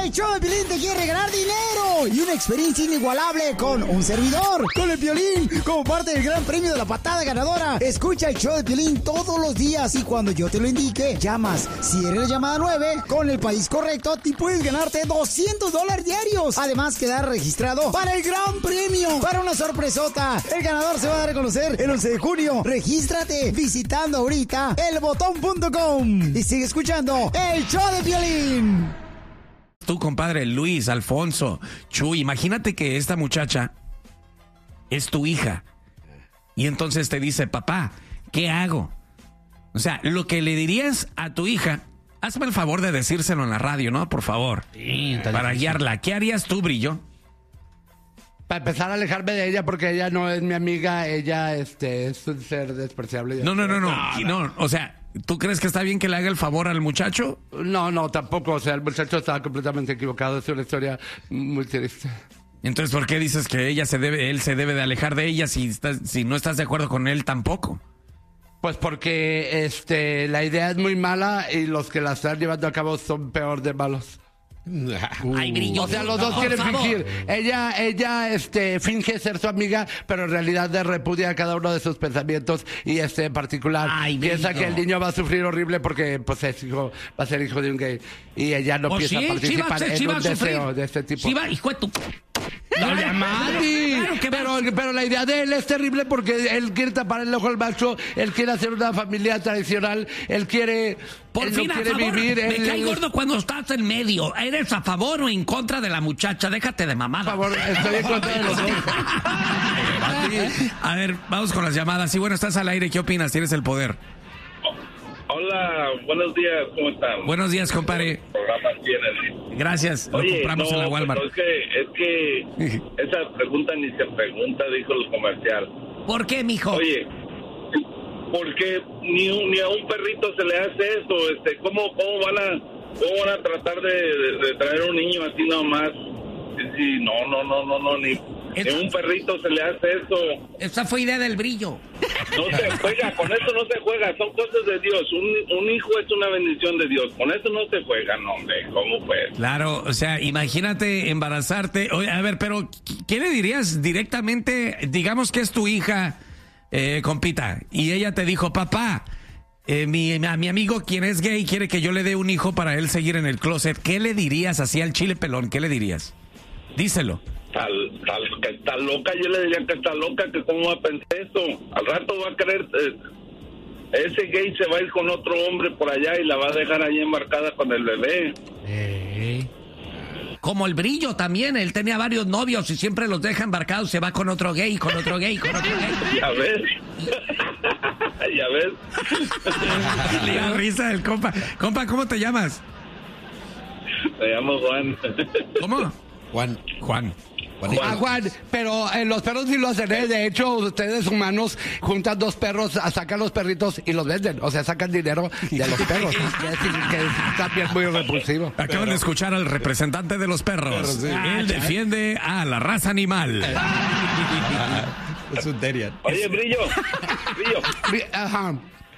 El show de Piolín te quiere regalar dinero y una experiencia inigualable con un servidor, con el Piolín, como parte del gran premio de la patada ganadora. Escucha el show de Piolín todos los días y cuando yo te lo indique, llamas. Si eres la llamada 9, con el país correcto, te puedes ganarte $200 diarios. Además, quedar registrado para el gran premio, para una sorpresota. El ganador se va a dar a conocer el 11 de junio. Regístrate visitando ahorita elbotón.com y sigue escuchando el show de Piolín. Tú, compadre, Luis, Alfonso, Chuy, imagínate que esta muchacha es tu hija. Y entonces te dice, papá, ¿qué hago? O sea, lo que le dirías a tu hija, hazme el favor de decírselo en la radio, ¿no? Por favor. Sí, para guiarla. ¿Qué harías tú, Brillo? Para empezar a alejarme de ella porque ella no es mi amiga, ella es un ser despreciable. No. O sea, ¿tú crees que está bien que le haga el favor al muchacho? No, tampoco. O sea, el muchacho estaba completamente equivocado. Es una historia muy triste. Entonces, ¿por qué dices que él se debe de alejar de ella si no estás de acuerdo con él tampoco? Pues porque la idea es muy mala y los que la están llevando a cabo son peor de malos. Ay, Brillo. O sea, los dos quieren fingir. Ella finge ser su amiga, pero en realidad repudia cada uno de sus pensamientos y en particular piensa que el niño va a sufrir horrible porque pues va a ser hijo de un gay y ella no piensa participar en un deseo de este tipo. Sí va, hijo de tu... No, Mati, pero la idea de él es terrible porque él quiere tapar el ojo al macho, él quiere hacer una familia tradicional, él quiere... Por fin, a favor, vivir, me cae gordo cuando estás en medio. ¿Eres a favor o en contra de la muchacha? Déjate de mamada. Por favor, estoy en contra de los dos. A ver, vamos con las llamadas. Sí, bueno, estás al aire. ¿Qué opinas? Tienes el poder. Hola, buenos días. ¿Cómo están? Buenos días, compadre. Gracias. Lo compramos en la Walmart. Es que esa pregunta ni se pregunta, dijo el comercial. ¿Por qué, mijo? Oye, porque ni a un perrito se le hace eso. ¿Cómo van a tratar de traer un niño así nomás? Sí, no, ni a un perrito se le hace eso. Esa fue idea del Brillo. No se juega, con eso no se juega, son cosas de Dios. Un hijo es una bendición de Dios, con eso no se juega, no, hombre, ¿cómo pues? Claro, o sea, imagínate embarazarte. Oye, a ver, pero ¿qué le dirías directamente? Digamos que es tu hija, compita, y ella te dijo, papá, mi amigo quien es gay quiere que yo le dé un hijo para él seguir en el closet. ¿Qué le dirías así al chile pelón? ¿Qué le dirías? Díselo. Que está loca, yo le diría que está loca, que cómo va a pensar eso. Al rato va a querer, ese gay se va a ir con otro hombre por allá y la va a dejar ahí embarcada con el bebé. Como el Brillo también, él tenía varios novios y siempre los deja embarcados, se va con otro gay, con otro gay. Ya ves. Ya ves. Le da risa el compa. Compa, ¿cómo te llamas? Me llamo Juan. ¿Cómo? Juan, pero los perros sí lo hacen, ¿eh? De hecho, ustedes humanos juntan dos perros, sacan los perritos y los venden. O sea, sacan dinero de los perros. que es también muy repulsivo. Acaban de escuchar al representante de los perros. Sí. Él defiende a la raza animal. Es un terrier. Oye, Brillo. Ajá.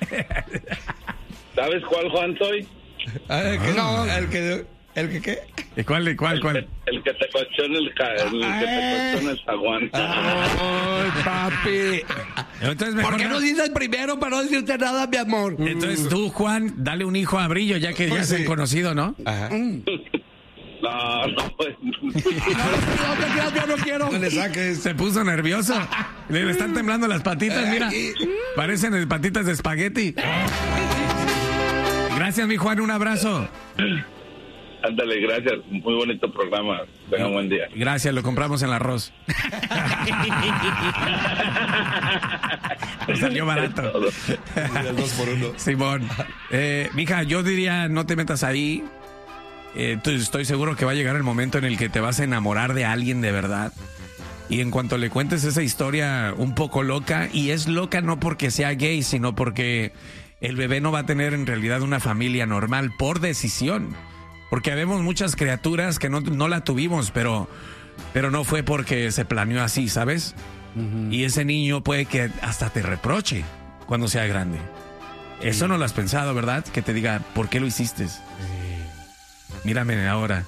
¿Sabes cuál Juan soy? No, ¿El que qué? ¿Cuál? El que te cuestiona el zaguán. Ay, papi. Entonces, ¿por qué no dices primero para no decirte nada, mi amor? Entonces tú, Juan, dale un hijo a Brillo, ya que ya se han conocido, ¿no? Ajá. No, pues. No te creas, yo no quiero. No le saques. Se puso nervioso. Le están temblando las patitas, mira. Parecen patitas de espagueti. Gracias, mi Juan, un abrazo. Ándale, gracias. Muy bonito programa. Tenga un buen día. Gracias, lo compramos en el arroz. Nos salió barato. El 2x1. Simón. Mija, yo diría, no te metas ahí. Estoy seguro que va a llegar el momento en el que te vas a enamorar de alguien de verdad. Y en cuanto le cuentes esa historia un poco loca, y es loca no porque sea gay, sino porque el bebé no va a tener en realidad una familia normal por decisión. Porque habemos muchas criaturas que no la tuvimos, pero no fue porque se planeó así, ¿sabes? Uh-huh. Y ese niño puede que hasta te reproche cuando sea grande. Sí. Eso no lo has pensado, ¿verdad? Que te diga, ¿por qué lo hiciste? Sí. Mírame ahora.